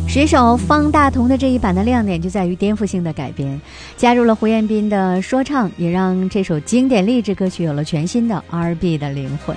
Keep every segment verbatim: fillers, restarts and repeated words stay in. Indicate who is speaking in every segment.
Speaker 1: 水手方大同的这一版的亮点就在于颠覆性的改编，加入了胡彦斌的说唱，也让这首经典励志歌曲有了全新的 R and B 的灵魂。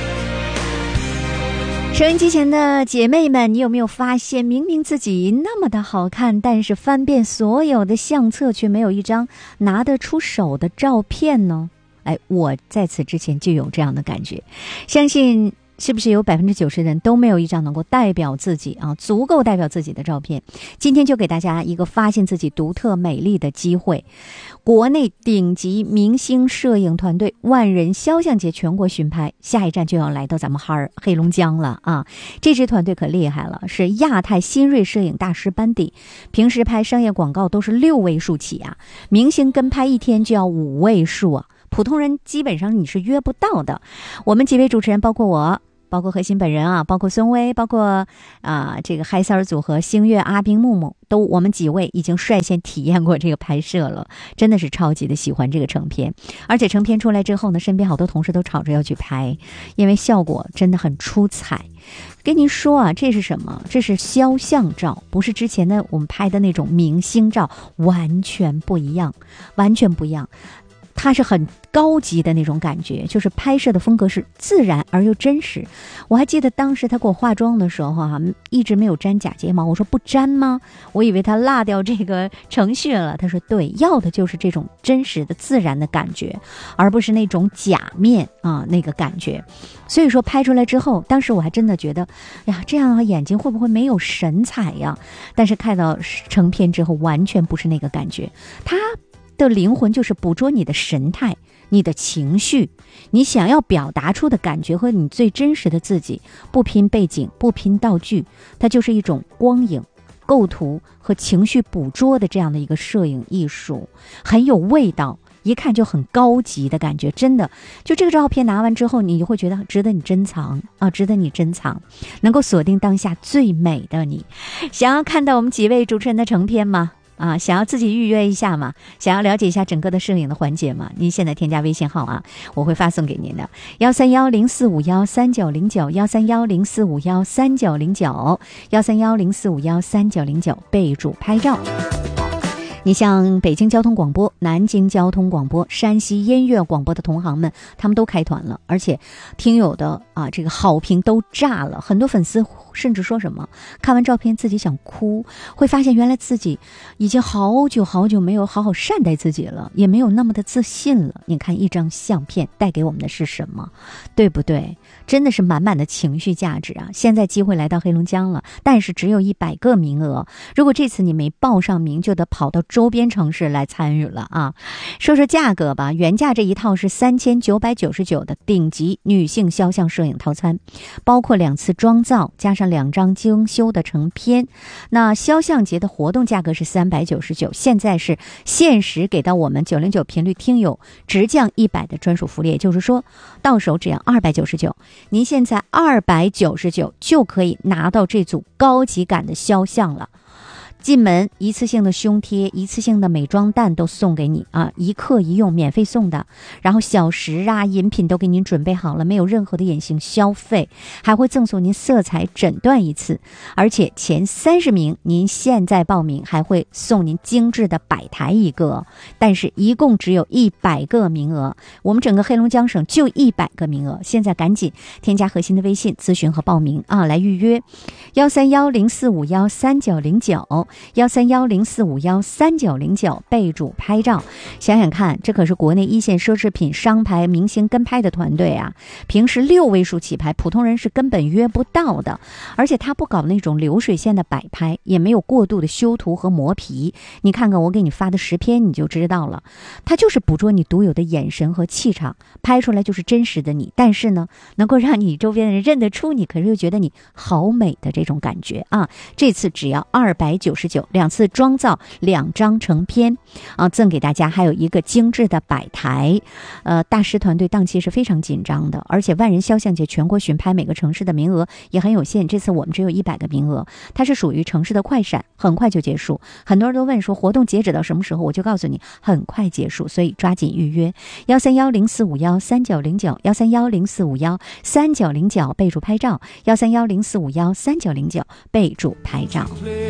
Speaker 1: 收音机前的姐妹们，你有没有发现，明明自己那么的好看，但是翻遍所有的相册却没有一张拿得出手的照片呢？哎，我在此之前就有这样的感觉，相信是不是有百分之九十的人都没有一张能够代表自己啊，足够代表自己的照片？今天就给大家一个发现自己独特美丽的机会。国内顶级明星摄影团队万人肖像节全国巡拍，下一站就要来到咱们哈尔黑龙江了啊！这支团队可厉害了，是亚太新锐摄影大师班底，平时拍商业广告都是六位数起啊，明星跟拍一天就要五位数啊，普通人基本上你是约不到的。我们几位主持人，包括我，包括核心本人啊，包括孙威，包括啊、呃、这个嗨三儿组合星月、阿冰、木木，都我们几位已经率先体验过这个拍摄了，真的是超级的喜欢这个成片。而且成片出来之后呢，身边好多同事都吵着要去拍，因为效果真的很出彩。跟您说啊，这是什么？这是肖像照，不是之前的我们拍的那种明星照，完全不一样，完全不一样。它是很高级的那种感觉，就是拍摄的风格是自然而又真实。我还记得当时他给我化妆的时候啊，一直没有粘假睫毛，我说不粘吗？我以为他落掉这个程序了。他说对，要的就是这种真实的自然的感觉，而不是那种假面啊那个感觉。所以说拍出来之后，当时我还真的觉得呀，这样的眼睛会不会没有神采呀？但是看到成片之后，完全不是那个感觉。他的灵魂就是捕捉你的神态，你的情绪，你想要表达出的感觉和你最真实的自己，不拼背景，不拼道具，它就是一种光影、构图和情绪捕捉的这样的一个摄影艺术，很有味道，一看就很高级的感觉。真的，就这个照片拿完之后，你就会觉得值得你珍藏啊，值得你珍藏，能够锁定当下最美的你。想要看到我们几位主持人的成片吗？啊，想要自己预约一下嘛？想要了解一下整个的摄影的环节嘛？您现在添加微信号啊，我会发送给您的幺三幺零四五幺三九零九幺三幺零四五幺三九零九幺三幺零四五幺三九零九，备注拍照。你像北京交通广播、南京交通广播、山西音乐广播的同行们，他们都开团了，而且听友的啊这个好评都炸了，很多粉丝甚至说什么看完照片自己想哭，会发现原来自己已经好久好久没有好好善待自己了，也没有那么的自信了。你看一张相片带给我们的是什么，对不对？真的是满满的情绪价值啊！现在机会来到黑龙江了，但是只有一百个名额，如果这次你没报上名，就得跑到周边城市来参与了啊！说说价格吧，原价这一套是三千九百九十九的顶级女性肖像摄影套餐，包括两次妆造加上两张精修的成片。那肖像节的活动价格是三百九十九，现在是限时给到我们九零九频率听友直降一百的专属福利，也就是说到手只要二百九十九，您现在二百九十九就可以拿到这组高级感的肖像了。进门一次性的胸贴、一次性的美妆蛋都送给你啊，一克一用免费送的，然后小食啊、饮品都给您准备好了，没有任何的隐形消费，还会赠送您色彩诊断一次，而且前三十名您现在报名还会送您精致的摆台一个，但是一共只有一百个名额，我们整个黑龙江省就一百个名额，现在赶紧添加核心的微信咨询和报名啊，来预约幺三幺零四五幺三九零九。幺三幺零四五幺三九零九，备注拍照。想想看，这可是国内一线奢侈品商牌明星跟拍的团队啊，平时六位数起拍，普通人是根本约不到的。而且他不搞那种流水线的摆拍，也没有过度的修图和磨皮。你看看我给你发的十篇你就知道了，他就是捕捉你独有的眼神和气场，拍出来就是真实的你，但是呢，能够让你周边的人认得出你，可是又觉得你好美的这种感觉啊。这次只要二百九十九，两次妆造，两张成片啊，赠给大家，还有一个精致的摆台。呃，大师团队档期是非常紧张的，而且万人肖像节全国巡拍，每个城市的名额也很有限，这次我们只有一百个名额，它是属于城市的快闪，很快就结束。很多人都问说活动截止到什么时候，我就告诉你很快结束，所以抓紧预约幺三幺零四五幺三九零九幺三幺零四五幺三九零九，备注拍照幺三幺零四五幺三九零九，备注拍照。